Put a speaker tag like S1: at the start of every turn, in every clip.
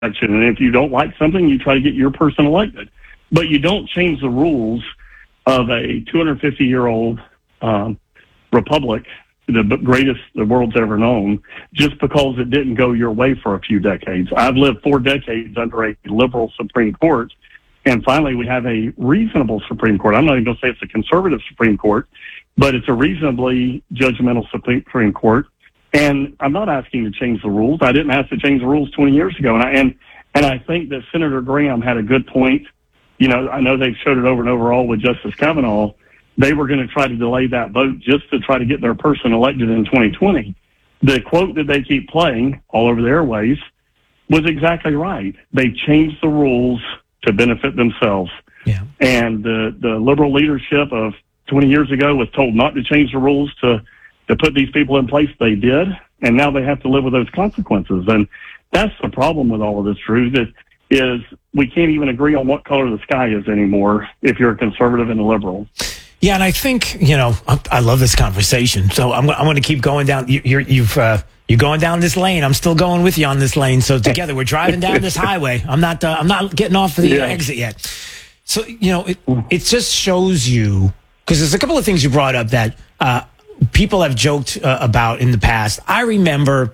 S1: election. And if you don't like something, you try to get your person elected. But you don't change the rules of a 250-year-old republic, the greatest the world's ever known, just because it didn't go your way for a few decades. I've lived 4 decades under a liberal Supreme Court, and finally we have a reasonable Supreme Court. I'm not even going to say it's a conservative Supreme Court, but it's a reasonably judgmental Supreme Court. And I'm not asking to change the rules. I didn't ask to change the rules 20 years ago. And I think that Senator Graham had a good point. You know, I know they've showed it over and over all with Justice Kavanaugh. They were going to try to delay that vote just to try to get their person elected in 2020. The quote that they keep playing all over the airways was exactly right. They changed the rules to benefit themselves.
S2: Yeah.
S1: And the liberal leadership of 20 years ago was told not to change the rules to put these people in place. They did, and now they have to live with those consequences. And that's the problem with all of this, Drew, that is we can't even agree on what color the sky is anymore if you're a conservative and a liberal.
S2: Yeah, and I think, you know, I love this conversation. So I'm going to keep going down. You're going down this lane. I'm still going with you on this lane. So together we're driving down this highway. I'm not getting off the exit yet. So, you know, it just shows you, because there's a couple of things you brought up that people have joked about in the past. I remember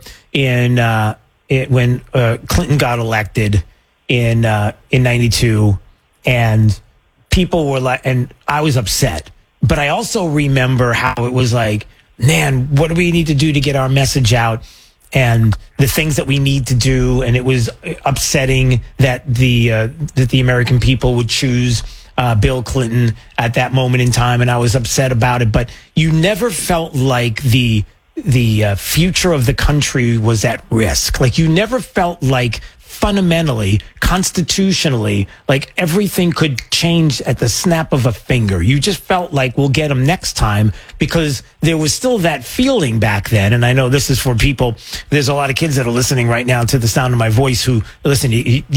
S2: when Clinton got elected in 92, and people were like, and I was upset. But I also remember how it was like, man, what do we need to do to get our message out, and the things that we need to do. And it was upsetting that the American people would choose Bill Clinton at that moment in time, and I was upset about it. But you never felt like the future of the country was at risk. Like you never felt like fundamentally, constitutionally, like everything could change at the snap of a finger. You just felt like we'll get them next time, because there was still that feeling back then. And I know this is for people, there's a lot of kids that are listening right now to the sound of my voice who, listen,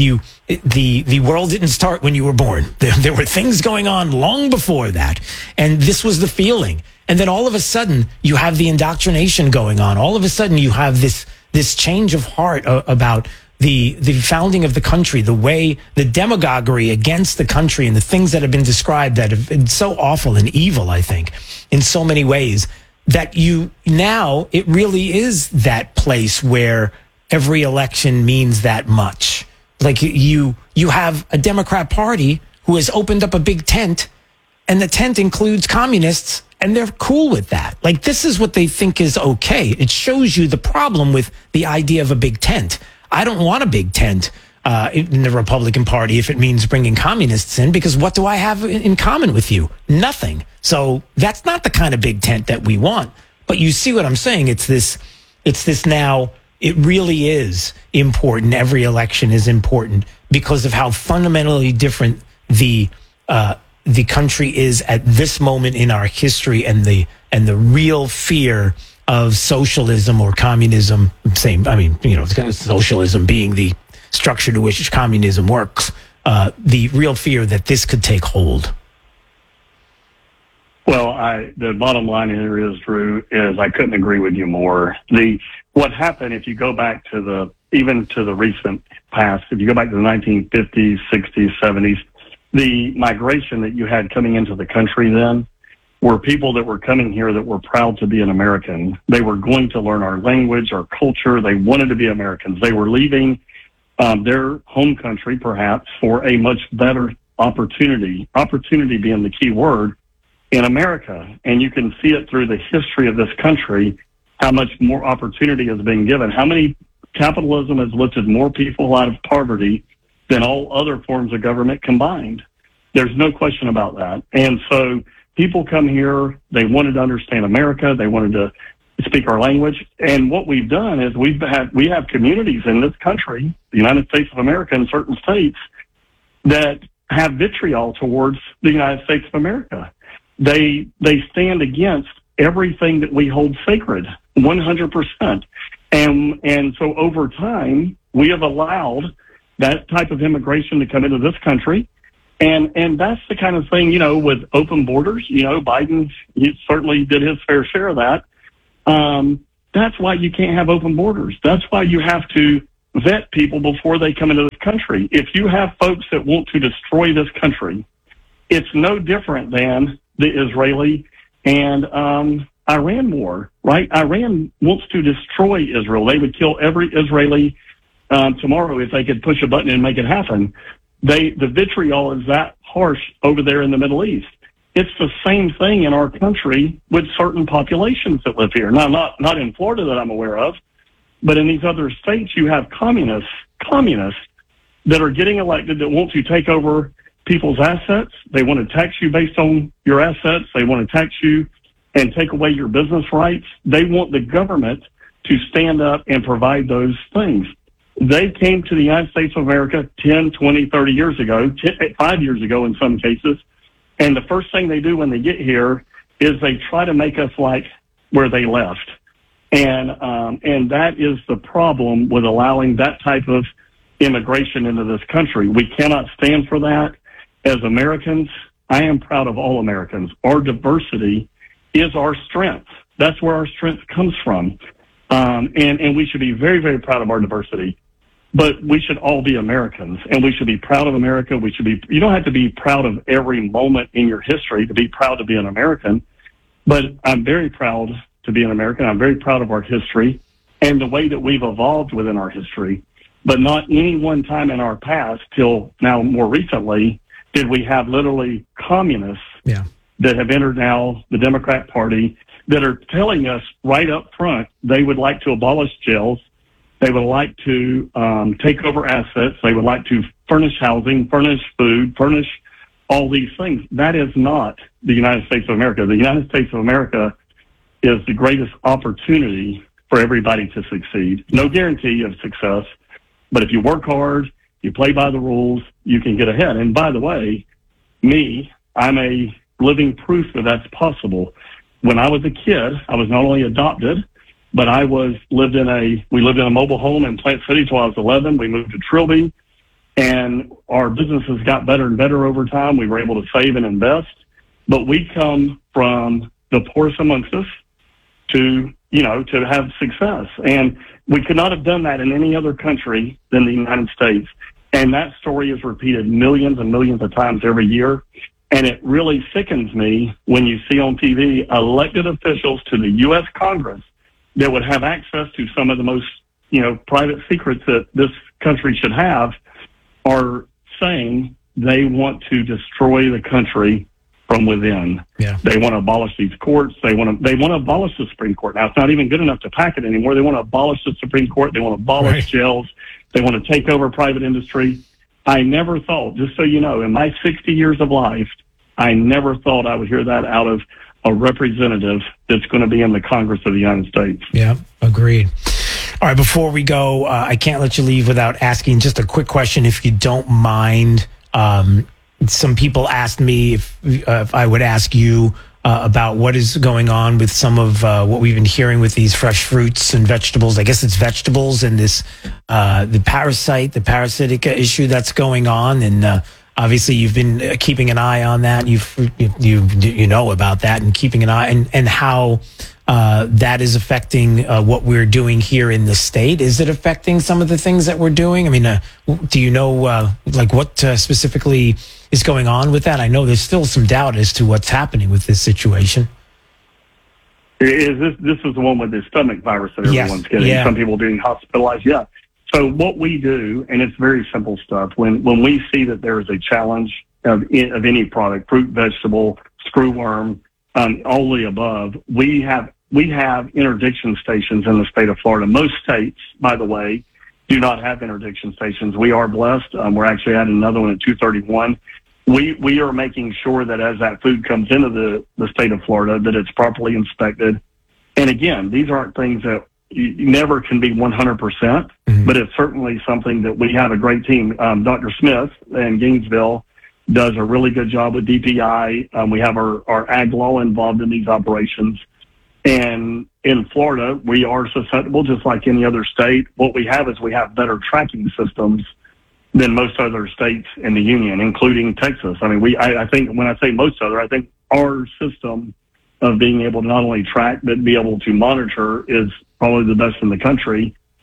S2: the world didn't start when you were born. There were things going on long before that. And this was the feeling. And then all of a sudden you have the indoctrination going on. All of a sudden you have this change of heart about the founding of the country, the way, the demagoguery against the country, and the things that have been described that have been so awful and evil, I think, in so many ways, that now it really is that place where every election means that much. Like you have a Democrat Party who has opened up a big tent, and the tent includes communists, and they're cool with that. Like, this is what they think is okay. It shows you the problem with the idea of a big tent. I don't want a big tent in the Republican Party if it means bringing communists in, because what do I have in common with you? Nothing. So that's not the kind of big tent that we want. But you see what I'm saying? It's this now. It really is important. Every election is important because of how fundamentally different the country is at this moment in our history, and the real fear of socialism or communism. Same. I mean, you know, socialism being the structure to which communism works. The real fear that this could take hold.
S1: Well, the bottom line here is, Drew, is I couldn't agree with you more. What happened, if you go back to even to the recent past, if you go back to the 1950s, 60s, 70s, the migration that you had coming into the country then were people that were coming here that were proud to be an American. They were going to learn our language, our culture. They wanted to be Americans. They were leaving their home country, perhaps, for a much better opportunity being the key word, in America. And you can see it through the history of this country, how much more opportunity is being given. How many capitalism has lifted more people out of poverty than all other forms of government combined. There's no question about that. And so people come here, they wanted to understand America, they wanted to speak our language. And what we've done is we have communities in this country, the United States of America, in certain states, that have vitriol towards the United States of America. They stand against everything that we hold sacred, 100%. And so over time, we have allowed that type of immigration to come into this country. And that's the kind of thing, with open borders, Biden certainly did his fair share of that. That's why you can't have open borders. That's why you have to vet people before they come into this country. If you have folks that want to destroy this country, it's no different than the Israeli and Iran war, right? Iran wants to destroy Israel. They would kill every Israeli tomorrow if they could push a button and make it happen. The vitriol is that harsh over there in the Middle East. It's the same thing in our country with certain populations that live here. Now, not in Florida that I'm aware of, but in these other states, you have communists that are getting elected that want to take over people's assets. They want to tax you based on your assets. They want to tax you and take away your business rights. They want the government to stand up and provide those things. They came to the United States of America 10, 20, 30 years ago, 5 years ago in some cases. And the first thing they do when they get here is they try to make us like where they left. And that is the problem with allowing that type of immigration into this country. We cannot stand for that. As Americans, I am proud of all Americans. Our diversity is our strength. That's where our strength comes from. And we should be very, very proud of our diversity. But we should all be Americans, and we should be proud of America. You don't have to be proud of every moment in your history to be proud to be an American. But I'm very proud to be an American. I'm very proud of our history and the way that we've evolved within our history. But not any one time in our past till now more recently did we have literally communists that have entered now the Democrat Party that are telling us right up front they would like to abolish jails. They would like to take over assets. They would like to furnish housing, furnish food, furnish all these things. That is not the United States of America. The United States of America is the greatest opportunity for everybody to succeed. No guarantee of success, but if you work hard, you play by the rules, you can get ahead. And by the way, I'm a living proof that that's possible. When I was a kid, I was not only adopted, but we lived in a mobile home in Plant City till I was 11. We moved to Trilby, and our businesses got better and better over time. We were able to save and invest, but we come from the poorest amongst us to have success. And we could not have done that in any other country than the United States. And that story is repeated millions and millions of times every year. And it really sickens me when you see on TV elected officials to the U.S. Congress that would have access to some of the most, private secrets that this country should have are saying they want to destroy the country from within. Yeah. They want to abolish these courts. They want to abolish the Supreme Court. Now, it's not even good enough to pack it anymore. They want to abolish the Supreme Court. They want to abolish jails. They want to take over private industry. I never thought, just so you know, in my 60 years of life, I never thought I would hear that out of a representative that's going to be in the Congress of the United States. Yeah, agreed. All right, before we go, I can't let you leave without asking just a quick question, if you don't mind. Some people asked me if I would ask you about what is going on with some of what we've been hearing with these fresh fruits and vegetables. I guess it's vegetables and this the parasitic issue that's going on. And obviously, you've been keeping an eye on that. You know about that and keeping an eye and how that is affecting what we're doing here in the state. Is it affecting some of the things that we're doing? I mean, do you know what specifically is going on with that? I know there's still some doubt as to what's happening with this situation. This is the one with the stomach virus that everyone's getting. Yeah. Some people being hospitalized. Yeah. So what we do, and it's very simple stuff, when we see that there is a challenge of any product, fruit, vegetable, screwworm, all the above, we have interdiction stations in the state of Florida. Most states, by the way, do not have interdiction stations. We are blessed. We're actually adding another one at 231. We are making sure that as that food comes into the state of Florida, that it's properly inspected. And again, these aren't things that you never can be 100%, but it's certainly something that we have a great team. Dr. Smith in Gainesville does a really good job with DPI. We have our ag law involved in these operations. And in Florida, we are susceptible just like any other state. What we have is we have better tracking systems than most other states in the union, including Texas. I mean, I think when I say most other, I think our system of being able to not only track, but be able to monitor is probably the best in the country.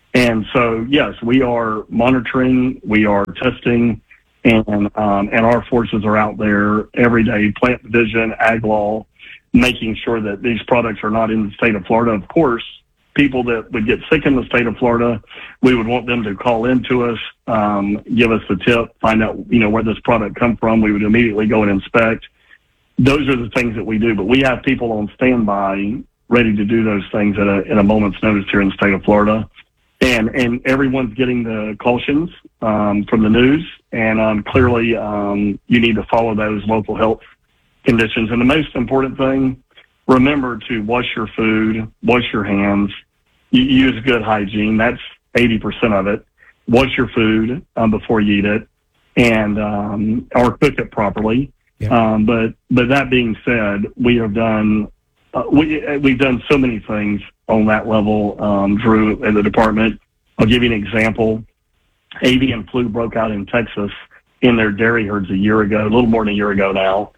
S1: And so, yes, we are monitoring, we are testing, and our forces are out there every day, plant division, ag law, making sure that these products are not in the state of Florida. Of course, people that would get sick in the state of Florida, we would want them to call into us, give us the tip, find out, where this product come from. We would immediately go and inspect. Those are the things that we do, but we have people on standby ready to do those things at a moment's notice here in the state of Florida. And everyone's getting the cautions from the news, and clearly you need to follow those local health conditions. And the most important thing, remember to wash your food, wash your hands, use good hygiene. That's 80% of it. Wash your food before you eat it, and or cook it properly. Yeah. But that being said, we have done we've done so many things on that level, Drew, in the department. I'll give you an example. Avian flu broke out in Texas in their dairy herds a year ago, a little more than a year ago now.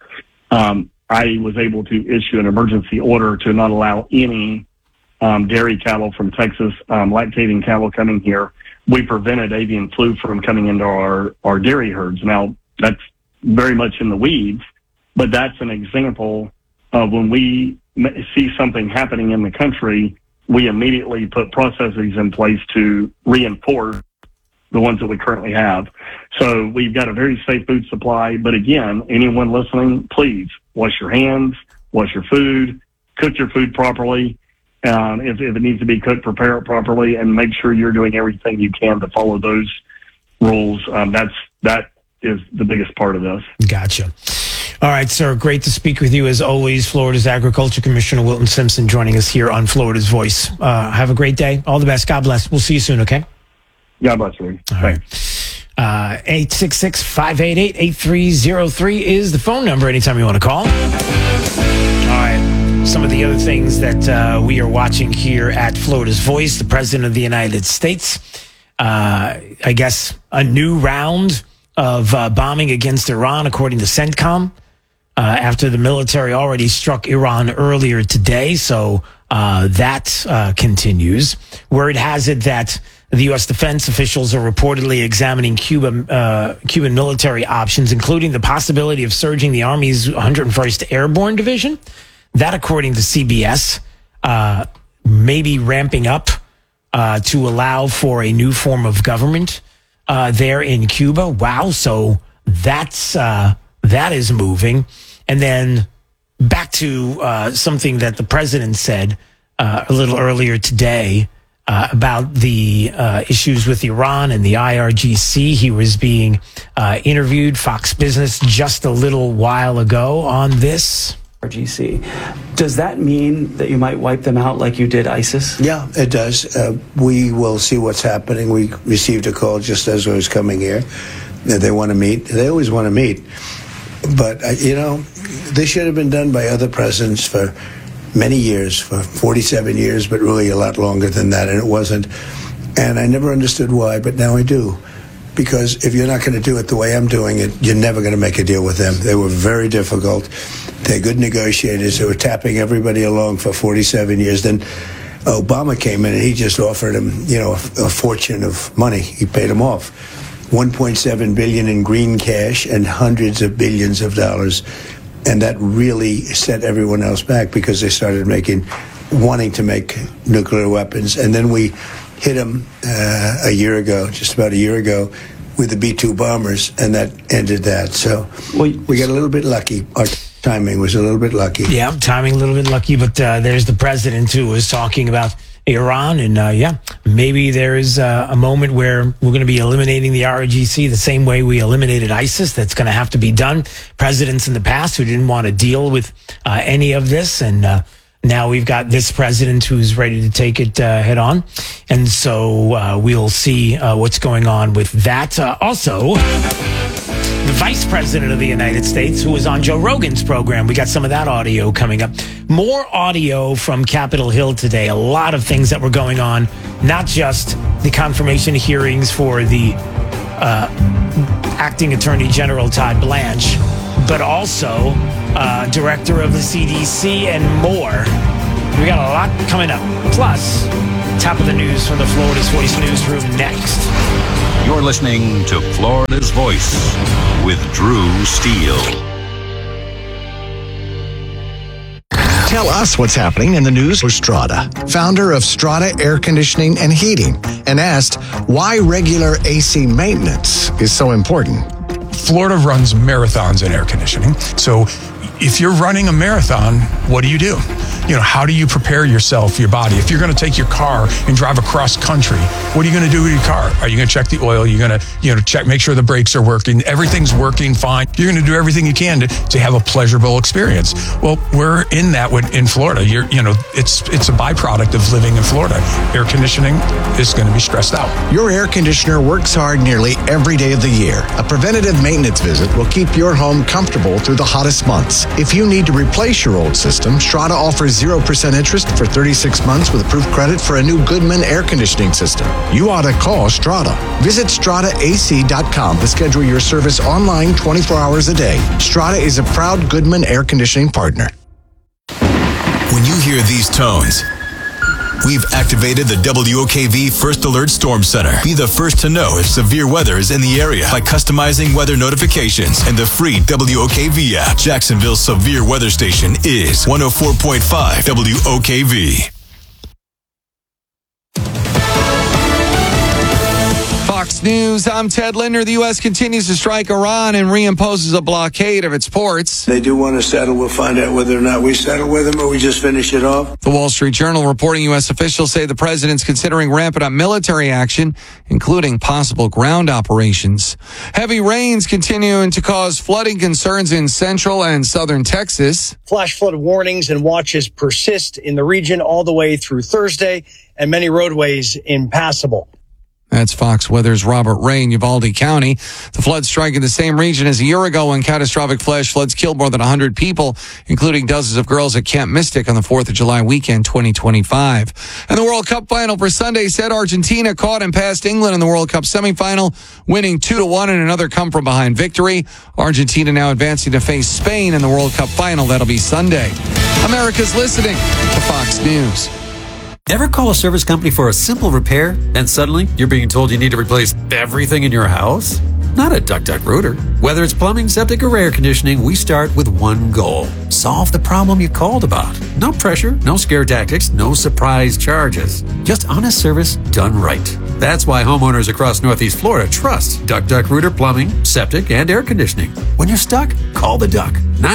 S1: I was able to issue an emergency order to not allow any dairy cattle from Texas, lactating cattle coming here. We prevented avian flu from coming into our dairy herds. Now, that's very much in the weeds, but that's an example of when we see something happening in the country, we immediately put processes in place to reinforce the ones that we currently have. So we've got a very safe food supply. But again, anyone listening, please wash your hands, wash your food, cook your food properly. If it needs to be cooked, prepare it properly, and make sure you're doing everything you can to follow those rules. That is the biggest part of this.
S2: Gotcha. All right, sir. Great to speak with you as always. Florida's Agriculture Commissioner Wilton Simpson joining us here on Florida's Voice. Have a great day. All the best. God bless. We'll see you soon, okay?
S1: God bless you.
S2: Thanks. 866-588-8303 is the phone number anytime you want to call. All right. Some of the other things that we are watching here at Florida's Voice, the President of the United States, I guess a new round of bombing against Iran, according to CENTCOM, after the military already struck Iran earlier today. So that continues. Word has it that the U.S. defense officials are reportedly examining Cuban military options, including the possibility of surging the Army's 101st Airborne Division. That, according to CBS, may be ramping up to allow for a new form of government there in Cuba. Wow. So that is moving. And then back to something that the president said a little earlier today about the issues with Iran and the IRGC. He was being interviewed, Fox Business, just a little while ago on this.
S3: IRGC. Does that mean that you might wipe them out like you did ISIS?
S4: Yeah, it does. We will see what's happening. We received a call just as I was coming here. They want to meet. They always want to meet. But, this should have been done by other presidents for many years, for 47 years, but really a lot longer than that, and it wasn't. And I never understood why, but now I do. Because if you're not going to do it the way I'm doing it, you're never going to make a deal with them. They were very difficult. They're good negotiators. They were tapping everybody along for 47 years. Then Obama came in and he just offered them, a fortune of money. He paid them off. $1.7 billion in green cash and hundreds of billions of dollars. And that really set everyone else back because they started wanting to make nuclear weapons. And then we hit them just about a year ago, with the B-2 bombers, and that ended that. So we got a little bit lucky. Our timing was a little bit lucky.
S2: Yeah, timing a little bit lucky, but there's the president who was talking about Iran, and maybe there is a moment where we're going to be eliminating the IRGC the same way we eliminated ISIS. That's going to have to be done. Presidents in the past who didn't want to deal with any of this, and now we've got this president who's ready to take it head on. And so we'll see what's going on with that. Also, the vice president of the United States, who was on Joe Rogan's program. We got some of that audio coming up. More audio from Capitol Hill today. A lot of things that were going on, not just the confirmation hearings for the acting Attorney General Todd Blanche, but also director of the CDC and more. We got a lot coming up. Plus, Top of the news from the Florida's Voice newsroom next.
S5: You're listening to Florida's Voice with Drew Steele.
S6: Tell us what's happening in the news with Strada, founder of Strada Air Conditioning and Heating, and asked why regular AC maintenance is so important.
S7: Florida runs marathons in air conditioning. So if you're running a marathon, what do? How do you prepare yourself, your body? If you're going to take your car and drive across country, what are you going to do with your car? Are you going to check the oil? You're going to, check, make sure the brakes are working. Everything's working fine. You're going to do everything you can to have a pleasurable experience. Well, we're in that in Florida. It's a byproduct of living in Florida. Air conditioning is going to be stressed out.
S6: Your air conditioner works hard nearly every day of the year. A preventative maintenance visit will keep your home comfortable through the hottest months. If you need to replace your old system, Strada offers 0% interest for 36 months with approved credit for a new Goodman air conditioning system. You ought to call Strada. Visit StradaAC.com to schedule your service online 24 hours a day. Strada is a proud Goodman air conditioning partner.
S8: When you hear these tones, we've activated the WOKV First Alert Storm Center. Be the first to know if severe weather is in the area by customizing weather notifications in the free WOKV app. Jacksonville's severe weather station is 104.5 WOKV.
S9: Fox News, I'm Ted Linder. The U.S. continues to strike Iran and reimposes a blockade of its ports.
S4: They do want to settle. We'll find out whether or not we settle with them or we just finish it off.
S9: The Wall Street Journal reporting U.S. officials say the president's considering ramping up military action, including possible ground operations. Heavy rains continuing to cause flooding concerns in central and southern Texas.
S10: Flash flood warnings and watches persist in the region all the way through Thursday, and many roadways impassable.
S9: That's Fox Weather's Robert Ray in Uvalde County. The flood striking the same region as a year ago when catastrophic flash floods killed more than 100 people, including dozens of girls at Camp Mystic on the 4th of July weekend 2025. And the World Cup final for Sunday said Argentina caught and passed England in the World Cup semifinal, winning 2-1 in another come-from-behind victory. Argentina now advancing to face Spain in the World Cup final. That'll be Sunday. America's listening to Fox News.
S11: Ever call a service company for a simple repair and suddenly you're being told you need to replace everything in your house? Not at DuckDuckRooter. Whether it's plumbing, septic, or air conditioning, we start with one goal. Solve the problem you called about. No pressure, no scare tactics, no surprise charges. Just honest service done right. That's why homeowners across Northeast Florida trust DuckDuckRooter Plumbing, Septic, and Air Conditioning. When you're stuck, call the Duck.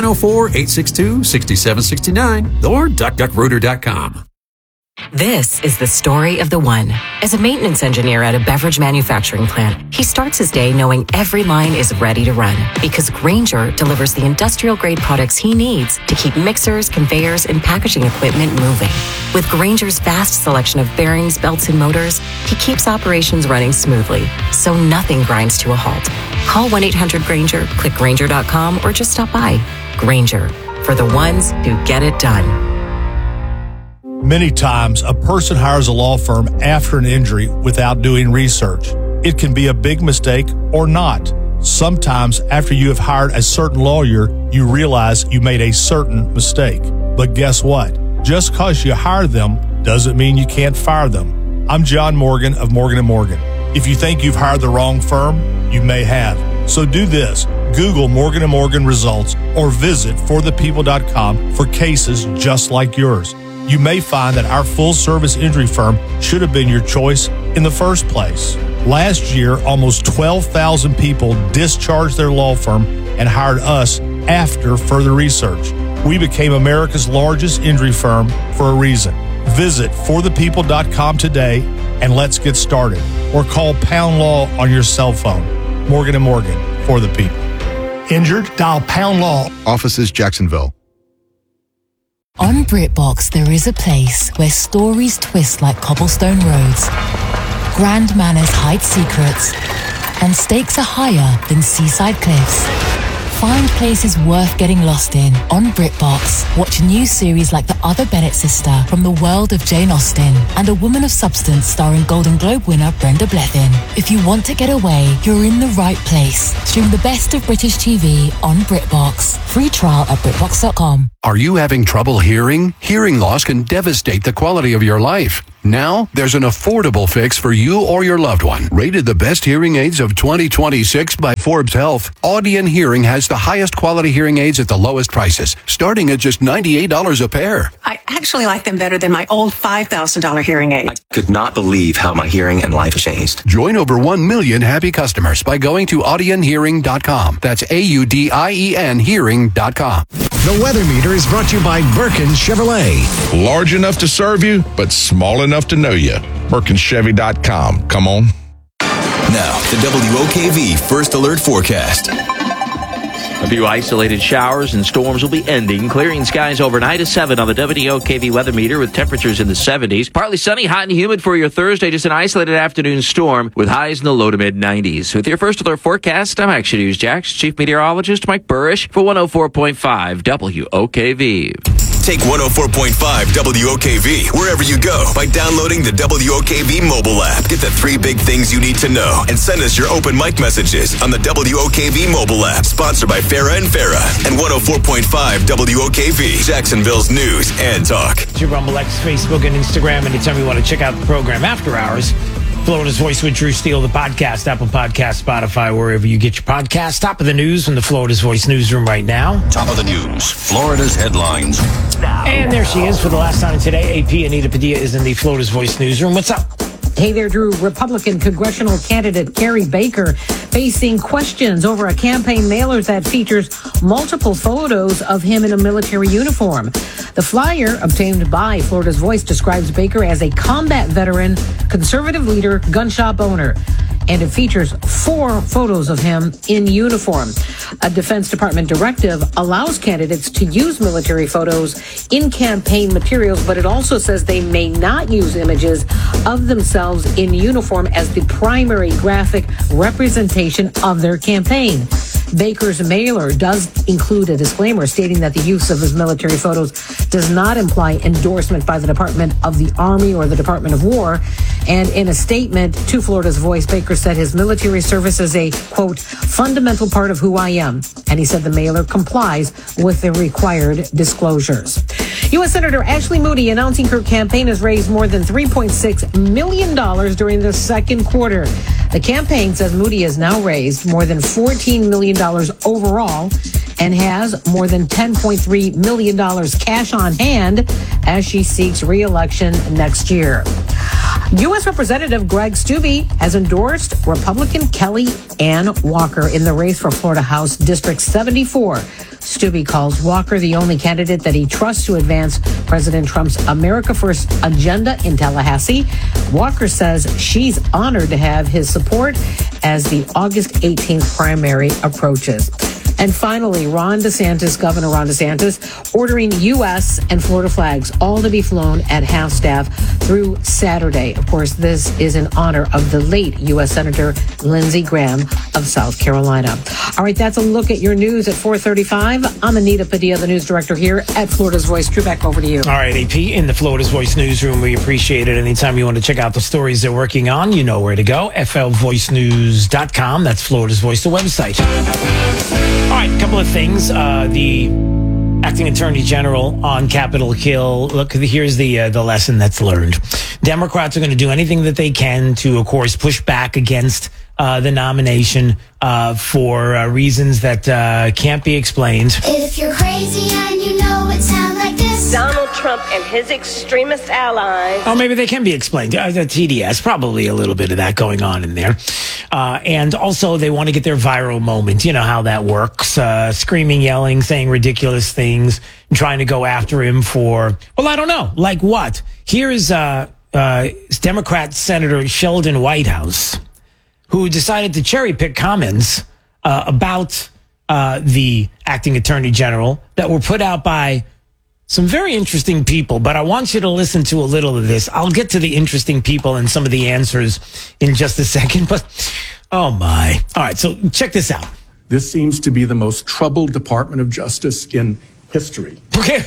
S11: 904-862-6769 or DuckDuckRooter.com.
S12: This is the story of the one. As a maintenance engineer at a beverage manufacturing plant, he starts his day knowing every line is ready to run because Grainger delivers the industrial-grade products he needs to keep mixers, conveyors, and packaging equipment moving. With Grainger's vast selection of bearings, belts, and motors, he keeps operations running smoothly, so nothing grinds to a halt. Call 1-800-GRAINGER, click Grainger.com, or just stop by. Grainger, for the ones who get it done.
S13: Many times, a person hires a law firm after an injury without doing research. It can be a big mistake or not. Sometimes, after you have hired a certain lawyer, you realize you made a certain mistake. But guess what? Just because you hire them doesn't mean you can't fire them. I'm John Morgan of Morgan & Morgan. If you think you've hired the wrong firm, you may have. So do this. Google Morgan & Morgan results or visit forthepeople.com for cases just like yours. You may find that our full-service injury firm should have been your choice in the first place. Last year, almost 12,000 people discharged their law firm and hired us after further research. We became America's largest injury firm for a reason. Visit forthepeople.com today and let's get started. Or call Pound Law on your cell phone. Morgan & Morgan, for the people. Injured? Dial Pound Law.
S14: Offices, Jacksonville.
S15: On BritBox, there is a place where stories twist like cobblestone roads, grand manners hide secrets, and stakes are higher than seaside cliffs. Find places worth getting lost in on BritBox. Watch new series like The Other Bennett Sister from the world of Jane Austen and A Woman of Substance starring Golden Globe winner Brenda Blethyn. If you want to get away, you're in the right place. Stream the best of British TV on BritBox. Free trial at BritBox.com.
S16: Are you having trouble hearing? Hearing loss can devastate the quality of your life.
S14: Now, there's an affordable fix for you or your loved one. Rated the best hearing aids of 2026 by Forbes Health, Audion Hearing has the highest quality hearing aids at the lowest prices, starting at just $98 a pair.
S16: I actually like them better than my old $5,000 hearing aid.
S17: I could not believe how my hearing and life changed.
S14: Join over 1 million happy customers by going to audionhearing.com. That's AUDIEN hearing.com.
S6: The Weather Meter is brought to you by Birkin Chevrolet.
S18: Large enough to serve you, but small enough to know you. BirkinChevy.com. Come on.
S8: Now, the WOKV First Alert Forecast.
S19: A few isolated showers and storms will be ending. Clearing skies overnight at 7 on the WOKV weather meter with temperatures in the 70s. Partly sunny, hot and humid for your Thursday. Just an isolated afternoon storm with highs in the low to mid 90s. With your First Alert forecast, I'm Action News Jax Chief Meteorologist Mike Burrish for 104.5 WOKV.
S8: Take 104.5 WOKV wherever you go by downloading the WOKV mobile app. Get the 3 big things you need to know and send us your open mic messages on the WOKV mobile app. Sponsored by Farah and Farah and 104.5 WOKV, Jacksonville's news and talk.
S2: It's your Rumble X, Facebook, and Instagram. Anytime you want to check out the program after hours, Florida's Voice with Drew Steele, the podcast, Apple Podcast, Spotify, wherever you get your podcast. Top of the news from the Florida's Voice newsroom right now.
S5: Top of the news, Florida's headlines.
S2: And there she is for the last time today. AP Anita Padilla is in the Florida's Voice newsroom. What's up?
S20: Hey there, Drew. Republican congressional candidate Carrie Baker facing questions over a campaign mailer that features multiple photos of him in a military uniform. The flyer, obtained by Florida's Voice, describes Baker as a combat veteran, conservative leader, gun shop owner. And it features 4 photos of him in uniform. A Defense Department directive allows candidates to use military photos in campaign materials, but it also says they may not use images of themselves in uniform as the primary graphic representation of their campaign. Baker's mailer does include a disclaimer stating that the use of his military photos does not imply endorsement by the Department of the Army or the Department of War. And in a statement to Florida's Voice, Baker said his military service is a, quote, fundamental part of who I am. And he said the mailer complies with the required disclosures. U.S. Senator Ashley Moody announcing her campaign has raised more than $3.6 million during the second quarter. The campaign says Moody has now raised more than $14 million overall and has more than $10.3 million cash on hand as she seeks re-election next year. U.S. Representative Greg Steube has endorsed Republican Kelly Ann Walker in the race for Florida House District 74. Steube calls Walker the only candidate that he trusts to advance President Trump's America First agenda in Tallahassee. Walker says she's honored to have his support as the August 18th primary approaches. And finally, Governor Ron DeSantis, ordering U.S. and Florida flags all to be flown at half-staff through Saturday. Of course, this is in honor of the late U.S. Senator Lindsey Graham of South Carolina. All right, that's a look at your news at 4:35. I'm Anita Padilla, the news director here at Florida's Voice. Drew, back over to you.
S2: All right, AP, in the Florida's Voice newsroom, we appreciate it. Anytime you want to check out the stories they're working on, you know where to go. flvoicenews.com. That's Florida's Voice, the website. All right, a couple of things. The acting attorney general on Capitol Hill. Look, here's the lesson that's learned. Democrats are going to do anything that they can to, of course, push back against the nomination for reasons that can't be explained.
S21: If you're crazy and you know it sounds like this.
S22: Donald Trump and his extremist allies.
S2: Oh, maybe they can be explained. The TDS, probably a little bit of that going on in there. And also, they want to get their viral moment. You know how that works. Screaming, yelling, saying ridiculous things, and trying to go after him for, well, I don't know. Like what? Here's Democrat Senator Sheldon Whitehouse, who decided to cherry pick comments about the acting attorney general that were put out by some very interesting people. But I want you to listen to a little of this. I'll get to the interesting people and some of the answers in just a second. But, oh my. All right, so check this out.
S23: This seems to be the most troubled Department of Justice in history.
S2: Okay.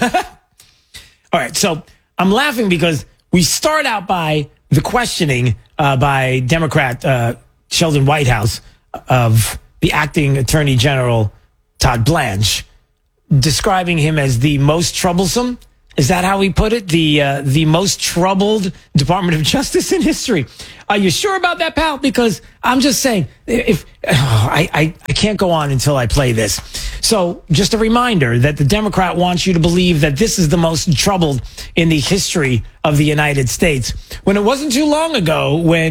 S2: All right, so I'm laughing because we start out by the questioning by Democrat Sheldon Whitehouse of the acting attorney general, Todd Blanche, describing him as the most troublesome. Is that how he put it? The most troubled Department of Justice in history. Are you sure about that, pal? Because I'm just saying, I can't go on until I play this. So just a reminder that the Democrat wants you to believe that this is the most troubled in the history of the United States. When it wasn't too long ago, when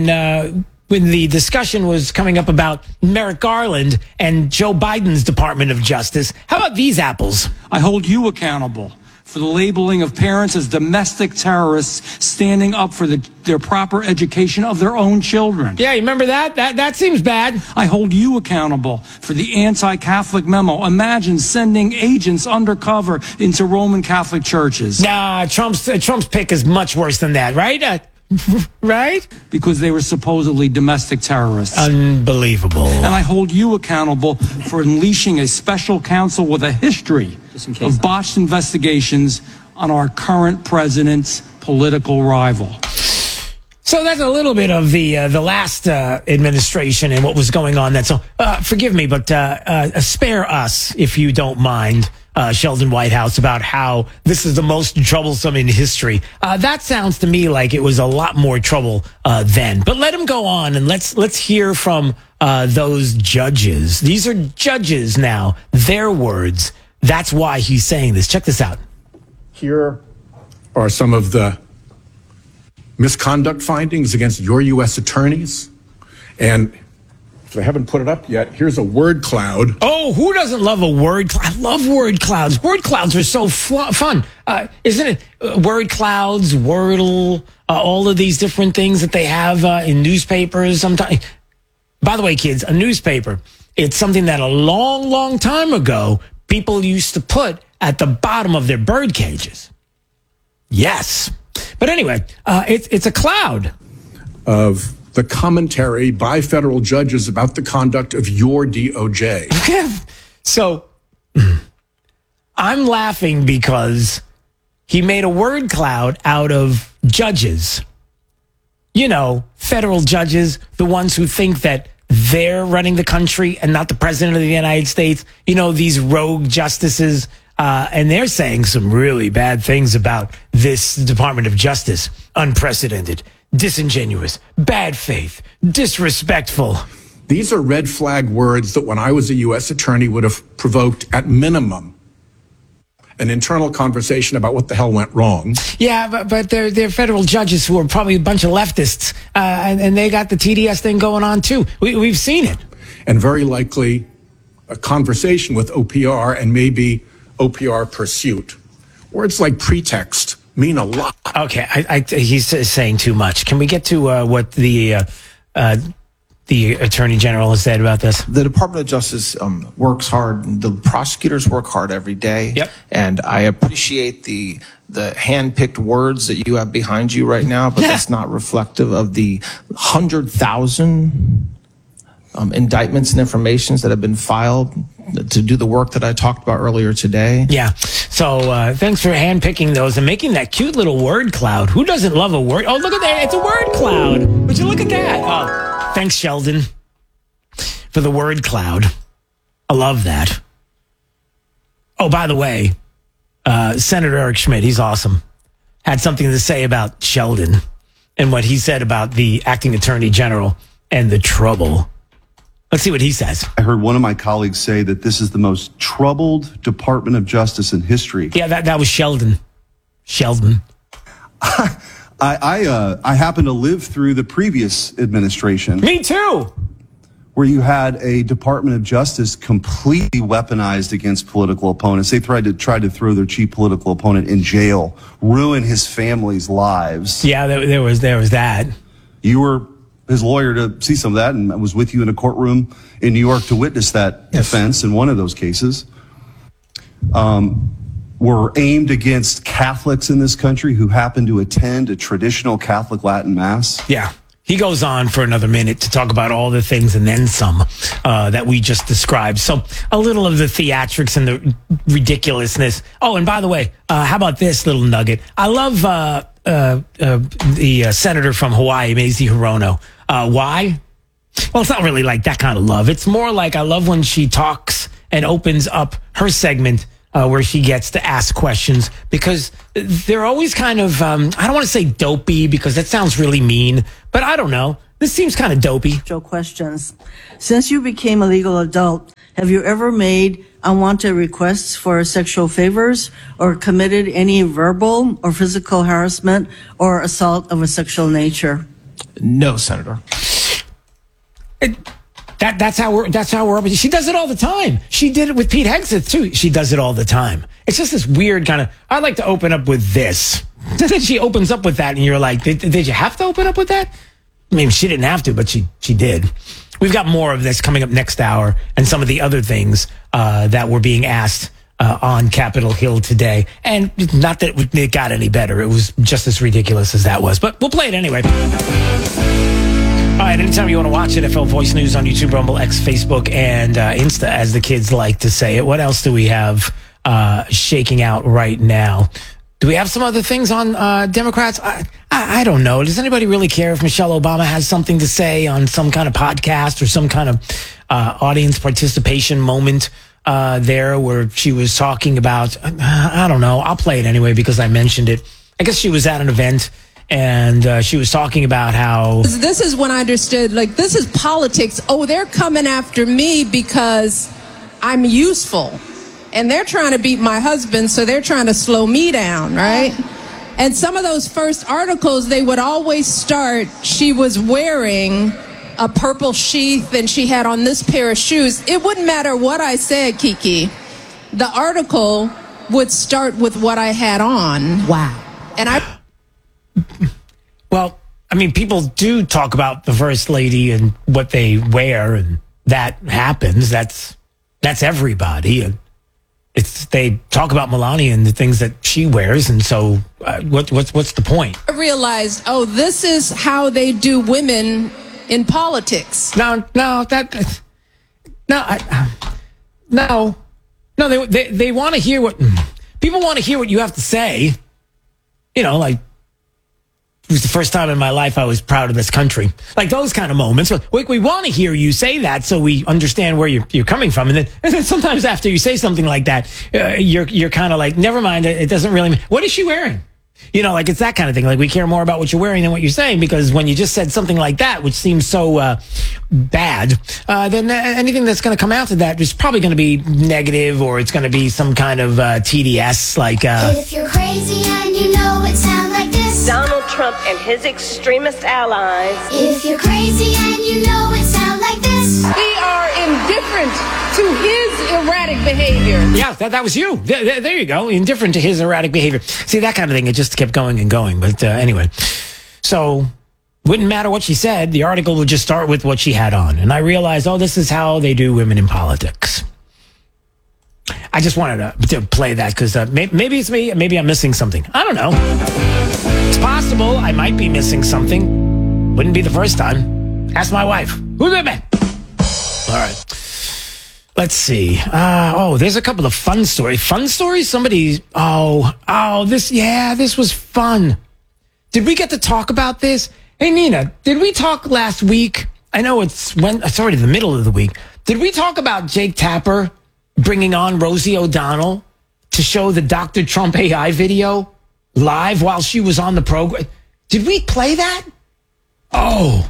S2: the discussion was coming up about Merrick Garland and Joe Biden's Department of Justice, how about these apples?
S1: I hold you accountable for the labeling of parents as domestic terrorists standing up for their proper education of their own children.
S2: Yeah, you remember that? That seems bad.
S1: I hold you accountable for the anti-Catholic memo. Imagine sending agents undercover into Roman Catholic churches.
S2: Nah, Trump's pick is much worse than that, right? Right?
S1: Because they were supposedly domestic terrorists.
S2: Unbelievable.
S1: And I hold you accountable for unleashing a special counsel with a history of botched investigations on our current president's political rival.
S2: So that's a little bit of the last administration and what was going on then. So forgive me, but spare us, if you don't mind, Sheldon Whitehouse, about how this is the most troublesome in history. That sounds to me like it was a lot more trouble then. But let him go on, and let's hear from those judges. These are judges now. Their words. That's why he's saying this. Check this out.
S23: Here are some of the misconduct findings against your U.S. attorneys. And if I haven't put it up yet, here's a word cloud.
S2: Oh, who doesn't love a word cloud? I love word clouds. Word clouds are so fun. Isn't it? Word clouds, Wordle, all of these different things that they have in newspapers sometimes. By the way, kids, a newspaper, it's something that a long, long time ago, people used to put at the bottom of their bird cages. Yes. But anyway, it's a cloud
S23: of the commentary by federal judges about the conduct of your DOJ.
S2: So I'm laughing because he made a word cloud out of judges. You know, federal judges, the ones who think that they're running the country and not the president of the United States. You know, these rogue justices. And they're saying some really bad things about this Department of Justice. Unprecedented, disingenuous, bad faith, disrespectful.
S23: These are red flag words that when I was a U.S. attorney would have provoked at minimum an internal conversation about what the hell went wrong.
S2: Yeah, but they're federal judges who are probably a bunch of leftists, and they got the TDS thing going on too. We've seen it.
S23: And very likely a conversation with OPR and maybe OPR pursuit. Words like pretext mean a lot.
S2: Okay, he's saying too much. Can we get to what the Attorney General has said about this?
S3: The Department of Justice works hard. The prosecutors work hard every day.
S2: Yep.
S3: And I appreciate the hand-picked words that you have behind you right now, but that's not reflective of the 100,000 indictments and informations that have been filed to do the work that I talked about earlier today.
S2: Yeah. So thanks for handpicking those and making that cute little word cloud. Who doesn't love a word? Oh, look at that. It's a word cloud. Would you look at that? Oh, thanks, Sheldon, for the word cloud. I love that. Oh, by the way, Senator Eric Schmidt, he's awesome, had something to say about Sheldon and what he said about the acting attorney general and the trouble. Let's see what he says.
S7: I heard one of my colleagues say that this is the most troubled Department of Justice in history.
S2: Yeah, that was Sheldon. Sheldon.
S7: I happen to live through the previous administration.
S2: Me too.
S7: Where you had a Department of Justice completely weaponized against political opponents. They tried to throw their chief political opponent in jail, ruin his family's lives.
S2: Yeah, there was that.
S7: You were his lawyer to see some of that, and I was with you in a courtroom in New York to witness that defense in one of those cases. Were aimed against Catholics in this country who happen to attend a traditional Catholic Latin Mass.
S2: Yeah. He goes on for another minute to talk about all the things and then some that we just described. So a little of the theatrics and the ridiculousness. Oh, and by the way, how about this little nugget? I love the senator from Hawaii, Mazie Hirono. Why? Well, it's not really like that kind of love. It's more like I love when she talks and opens up her segment where she gets to ask questions because they're always kind of, I don't want to say dopey because that sounds really mean, but I don't know. This seems kind of dopey.
S4: Questions. Since you became a legal adult, have you ever made unwanted requests for sexual favors or committed any verbal or physical harassment or assault of a sexual nature?
S3: No, Senator.
S2: That's how we're. She does it all the time. She did it with Pete Hegseth too. She does it all the time. It's just this weird kind of. I'd like to open up with this. Then she opens up with that, and you're like, did you have to open up with that? I mean, she didn't have to, but she did. We've got more of this coming up next hour, and some of the other things that were being asked on Capitol Hill today. And not that it got any better. It was just as ridiculous as that was. But we'll play it anyway. All right, anytime you want to watch it, NFL Voice News on YouTube, Rumble, X, Facebook, and Insta, as the kids like to say it. What else do we have shaking out right now? Do we have some other things on Democrats? I don't know. Does anybody really care if Michelle Obama has something to say on some kind of podcast or some kind of audience participation moment there where she was talking about, I don't know. I'll play it anyway because I mentioned it. I guess she was at an event and she was talking about how...
S9: This is when I understood, like, this is politics. Oh, they're coming after me because I'm useful. And they're trying to beat my husband, so they're trying to slow me down, right? And some of those first articles, they would always start, she was wearing a purple sheath and she had on this pair of shoes. It wouldn't matter what I said, Kiki. The article would start with what I had on. Wow. And
S2: Well, I mean, people do talk about the First Lady and what they wear, and that happens. That's everybody. And they talk about Melania and the things that she wears, and so what's the point?
S9: I realized, this is how they do women in politics.
S2: No, they want to hear what people want to hear what you have to say. You know, like, it was the first time in my life I was proud of this country. Like those kind of moments. We want to hear you say that so we understand where you're coming from. And then sometimes after you say something like that, you're kind of like, never mind, it doesn't really mean. What is she wearing? You know, like it's that kind of thing. Like we care more about what you're wearing than what you're saying, because when you just said something like that, which seems so bad, then anything that's going to come out of that is probably going to be negative, or it's going to be some kind of TDS. Like
S21: if you're crazy and you know it sounds like this.
S22: Donald Trump and his extremist allies.
S21: If you're crazy and you know it sounds like this.
S9: We are indifferent to his erratic behavior.
S2: Yeah, that was you. There you go. Indifferent to his erratic behavior. See, that kind of thing, it just kept going and going. But anyway, so wouldn't matter what she said. The article would just start with what she had on. And I realized, this is how they do women in politics. I just wanted to play that because maybe it's me. Maybe I'm missing something. I don't know. It's possible I might be missing something. Wouldn't be the first time. Ask my wife. Who's it been? All right. Let's see. There's a couple of fun stories. Fun stories? Somebody. This was fun. Did we get to talk about this? Hey, Nina, did we talk last week? I know it's already the middle of the week. Did we talk about Jake Tapper bringing on Rosie O'Donnell to show the Dr. Trump AI video live while she was on the program? Did we play that? Oh,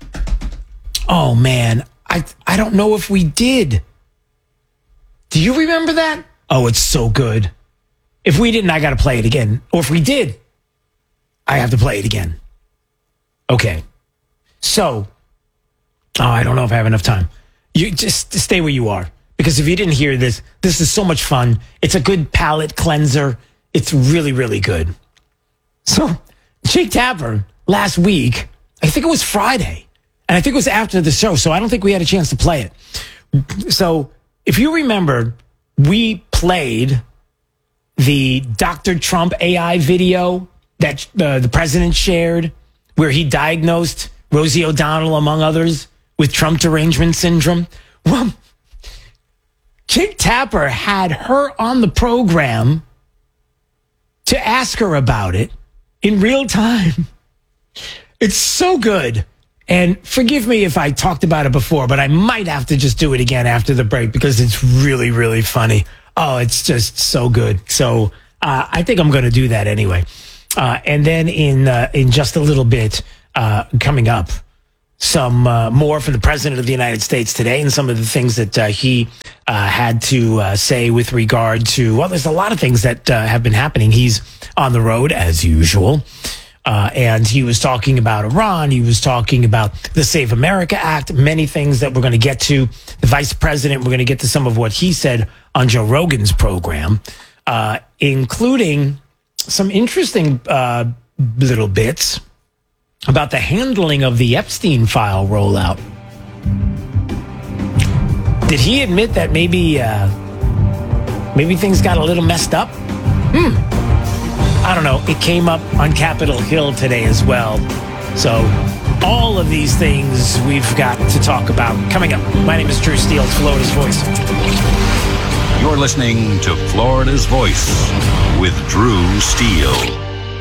S2: man. I don't know if we did. Do you remember that? Oh, it's so good. If we didn't, I got to play it again. Or if we did, I have to play it again. Okay. So, I don't know if I have enough time. You just stay where you are. Because if you didn't hear this is so much fun. It's a good palate cleanser. It's really, really good. So, Jake Tapper, last week, I think it was Friday, and I think it was after the show, so I don't think we had a chance to play it. So, if you remember, we played the Dr. Trump AI video that the president shared, where he diagnosed Rosie O'Donnell, among others, with Trump derangement syndrome. Well, Jake Tapper had her on the program to ask her about it in real time. It's so good. And forgive me if I talked about it before, but I might have to just do it again after the break because it's really, really funny. Oh, it's just so good. So I think I'm going to do that anyway. And then in just a little bit, coming up, some more from the President of the United States today and some of the things that he had to say with regard to, well, there's a lot of things that have been happening. He's on the road as usual. And he was talking about Iran. He was talking about the Save America Act, many things that we're going to get to. The vice president, we're going to get to some of what he said on Joe Rogan's program, including some interesting little bits about the handling of the Epstein file rollout. Did he admit that maybe things got a little messed up? I don't know. It came up on Capitol Hill today as well. So all of these things we've got to talk about coming up. My name is Drew Steele. It's Florida's Voice.
S5: You're listening to Florida's Voice with Drew Steele.